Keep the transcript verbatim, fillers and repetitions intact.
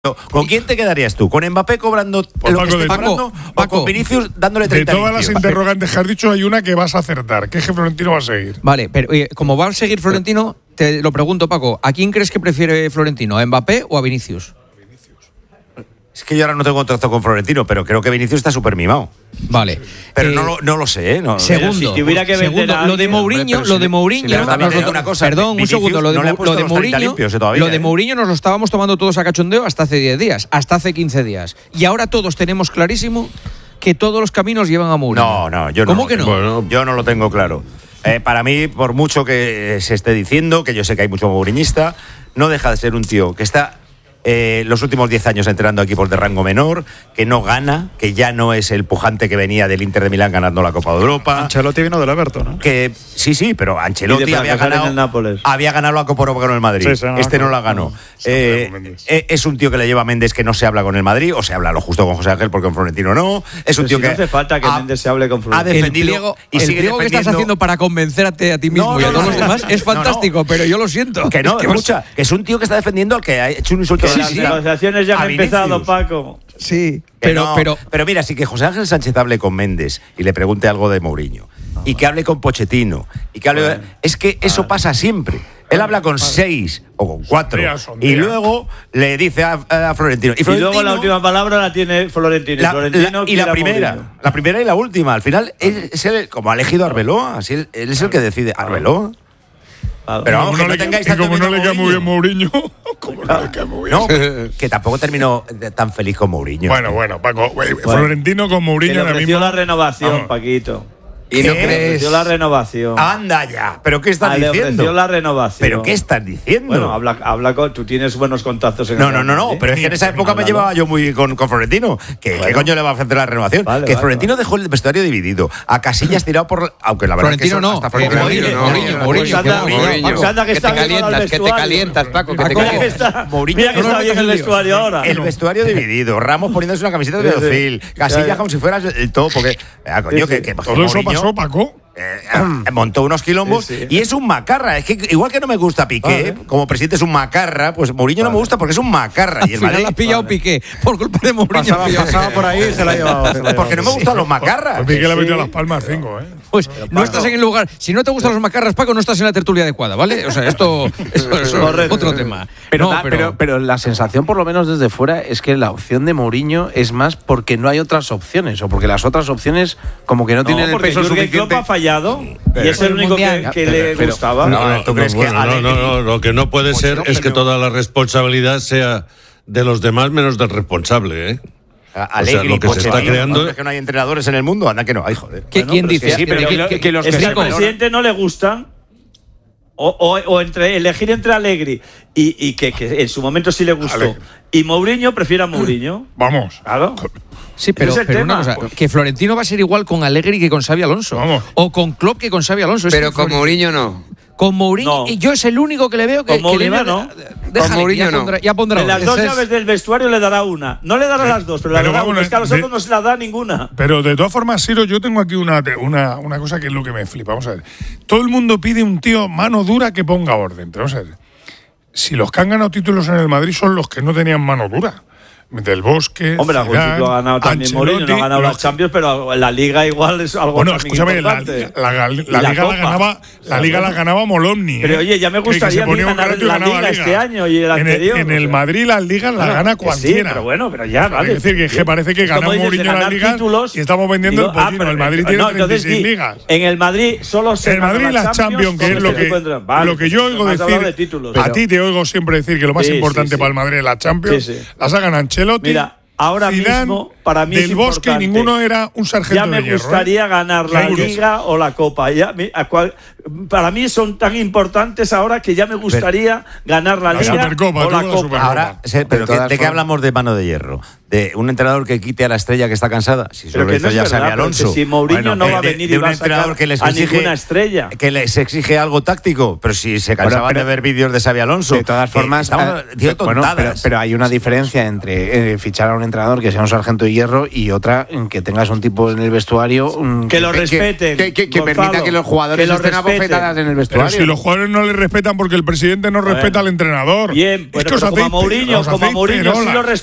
¿Con quién te quedarías tú? ¿Con Mbappé cobrando pues lo Paco, que esté de, cobrando Paco, o Paco, con Vinicius dándole treinta De todas las limpios? interrogantes que has dicho, hay una que vas a acertar, que es que Florentino va a seguir. Vale, pero oye, como va a seguir Florentino, te lo pregunto, Paco, ¿a quién crees que prefiere Florentino? ¿A Mbappé o a Vinicius? Es que yo ahora no tengo contacto con Florentino, pero creo que Vinicius está súper mimado. Vale. Pero eh, no, lo, no lo sé, ¿eh? No, segundo, si tuviera que vender segundo a lo de alguien, Mourinho, hombre, lo si de le- Mourinho, si le- también nos te digo lo- una cosa, perdón, un Vinicius segundo, lo de, no le ha Mo- puesto lo de los treinta Mourinho, limpios, eh, todavía, lo de eh. Mourinho nos lo estábamos tomando todos a cachondeo hasta hace diez días, hasta hace quince días. Y ahora todos tenemos clarísimo que todos los caminos llevan a Mourinho. No, no, yo no. ¿Cómo que no? Bueno, yo no lo tengo claro. Eh, para mí, por mucho que se esté diciendo, que yo sé que hay mucho mouriñista, no deja de ser un tío que está eh, los últimos diez años entrenando a equipos de rango menor, que no gana, que ya no es el pujante que venía del Inter de Milán ganando la Copa de Europa. Ancelotti vino del Everton, ¿no? Que sí, sí, pero Ancelotti Y de había fracasar en ganado, el Nápoles. había ganado la Copa Europa con el Madrid. Sí, sí, no, este no no, la ganó. no. Eh, eh, es un tío que le lleva a Méndez que no se habla con el Madrid, o se habla lo justo con José Ángel porque con Florentino no. Es un Pero tío si que no hace falta que ha, Méndez se hable con ha Florentino. El defendido pliego, y el sigue pliego que estás defendiendo. haciendo para convencerte a ti mismo No, y a no, todos no, los demás es no, no. fantástico, pero yo lo siento. Que no, Es que escucha, que es un tío que está defendiendo al que ha hecho un insulto Que de las la vida negociaciones ya a han Vinicius. empezado, Paco. Sí, Que pero, no, pero pero mira, si que José Ángel Sánchez hable con Méndez y le pregunte algo de Mourinho, y que hable con Pochettino, y que hable, Bueno, es que eso pasa siempre. Él habla con seis o con cuatro Sondea, sondea. y luego le dice a, a Florentino. Y, Y luego Florentino- la última palabra la tiene Florentino. la- Florentino la- y quiere la a primera, Mourinho. la primera y la última. Al final, él es él, como ha elegido a Arbeloa, así él, él es el que decide. Arbeloa. Claro. Pero vamos, Como que no le, tengáis y tanto como no miedo le a queda muy bien Mourinho. Mourinho, como no le queda muy bien. No, que tampoco terminó de- tan feliz con Mourinho. Bueno, bueno, Paco, güey, Florentino con Que Mourinho le ahora ofreció mismo. la renovación, Vamos. Paquito. ¿Y no Le crees? ofreció la renovación. Anda ya. ¿Pero qué estás Ah, le diciendo? ofreció la renovación. ¿Pero qué estás diciendo? Bueno, habla, habla con. Tú tienes buenos contactos en No, el no, no, no, Madrid. pero es que en esa época me Háblalo. llevaba yo muy con, con Florentino. ¿Qué, Bueno. ¿Qué coño le va a ofrecer la renovación? Vale, que vale, Florentino vale. dejó el vestuario dividido. A Casillas tirado por. Aunque la verdad Florentino es que eso no, hasta eh, Florentino Mourinho, no. Mourinho, Mourinho, Pues anda, Mourinho. Mourinho. Anda, que Que está te bien ahora el calientas, que te vestuario. calientas, Paco, que te Mira que calientas. está, Mourinho, mira que no está lo bien el metas en vestuario ahora. El vestuario dividido, Ramos poniéndose una camiseta de Sí, sí. Ozil, Casillas Ya, ya. como si fuera el todo, porque, ah, coño, Sí, sí. que, que Todo eso Mourinho, pasó, Paco. eh, montó unos quilombos Sí, sí. y es un macarra. Es que igual que no me gusta Piqué, Vale. como presidente es un macarra, pues Mourinho no me Vale. gusta porque es un macarra. al Y el final Madrid, has pillado Vale. Piqué por culpa de Mourinho. Pasaba, has pillado pasaba Piqué. por ahí y se la ha llevado. se la ha porque no me llevado. gustan los macarras. Pues Piqué le ha metido a Sí. las palmas cinco, ¿eh? Pues no estás en el lugar. Si no te gustan los macarras, Paco, no estás en la tertulia adecuada, ¿vale? O sea, esto, esto es Correcto. otro tema. Pero, No, da- pero, pero la sensación, por lo menos desde fuera, es que la opción de Mourinho es más porque no hay otras opciones o porque las otras opciones como que no, No, tienen el porque peso Jürgen Klopp suficiente. ha fallado y Pero- es el único que, Mundial. que le Pero- gustaba. No, no, ¿tú crees que bueno, no, Allegri- no, no, lo que no puede ser Pochettino es que premió- toda la responsabilidad sea de los demás menos del responsable, ¿eh? Allegri, lo que se está Pochettino, creando- ¿no? ¿Es que no hay entrenadores en el mundo? Anda que no hay, joder. ¿Qué- Bueno, ¿Quién pero es dice? que sí, pero ¿Qué- que- qué- que los es que que se al valoran- presidente no le gustan. O, o- o entre elegir entre Allegri y, y que, que en su momento sí le gustó. Allegri. Y Mourinho, prefiere a Mourinho. Vamos. Claro. Sí, pero, Ese es el pero una tema. cosa, que Florentino va a ser igual con Allegri que con Xavi Alonso. Vamos. O con Klopp que con Xavi Alonso. Es Pero que con Florentino- Mourinho no. Con Mourinho, No. y yo es el único que le veo que. Con Mourinho que le veo- no. Déjale, Con Mourinho ya no. pondrá, ya pondrá De las otra. dos Ese es- llaves del vestuario le dará una. No le dará las dos, pero, Pero le dará vamos, una. Es que a los de- otros no se la da ninguna. Pero de todas formas, Siro, yo tengo aquí una, una, una cosa que es lo que me flipa. Vamos a ver. Todo el mundo pide un tío mano dura que ponga orden. Pero vamos a ver. Si los que han ganado títulos en el Madrid son los que no tenían mano dura. Del Bosque. Hombre, algún Zidane, título ha ganado también Ancelotti, Mourinho, no ha ganado los las Champions, pero la Liga igual es algo Bueno, también escúchame, la, importante. la- la- la Y Liga la Copa. ganaba, O sea, la Liga bueno. la ganaba Molomni. Pero ¿eh? oye, ya me Que- que gustaría se a mí ponía un ganar reto y la ganaba Liga este año y el En anterior, En, o el sea. Madrid las ligas las Bueno, gana que sí, cualquiera. pero bueno, pero ya, vale. Es decir, que, es que parece que Es como ganó dices, de Mourinho las ganar ligas títulos, y estamos vendiendo digo, el ah, pollino. pero- el Madrid tiene no, entonces treinta y seis di, ligas. En el Madrid solo se El gana Madrid las Champions, que con es lo este que, tipo de entrenadores. Vale, lo que yo oigo me has hablado decir. de títulos. A Pero- ti te oigo siempre decir que lo más Sí, sí, importante sí. para el Madrid es la Champions. Sí, sí. Las hagan Ancelotti. Mira, ahora Zidane, mismo, para mí es Del Bosque, y importante. ninguno era un sargento Ya me de hierro. gustaría ¿eh? ganar la Seguro. Liga o la Copa. Ya, mi- a cual- para mí son tan importantes ahora que ya me gustaría ganar la, La Liga Supercopa, o tú la la Copa. Supercopa. Ahora, sé, pero De ¿qué- todas ¿de qué formas- hablamos de mano de hierro? ¿De un entrenador que quite a la estrella que está cansada? Si Pero solo que hizo no es ya verdad, Xabi pero Alonso. que si Mourinho no va a de- venir de y un va a sacar entrenador que les a exige, ninguna estrella. que les exige algo táctico, pero si se cansaban Bueno, pero- de ver vídeos de Xabi Alonso. De todas que formas, estaban eh, diciendo bueno, pero, tontadas. pero hay una diferencia entre eh, fichar a un entrenador que sea un sargento de hierro y otra en que tengas un tipo en el vestuario mm, Que lo respeten, que, que- que Gonzalo, permita que los jugadores que lo estén respeten. respeten. bofetadas en el Pero vestuario. si los jugadores no le respetan porque el presidente no Bueno. respeta al entrenador. Bien, Es bueno, que os pero como a hacéis- Mourinho, os como a hacéis Mourinho sí perolas. lo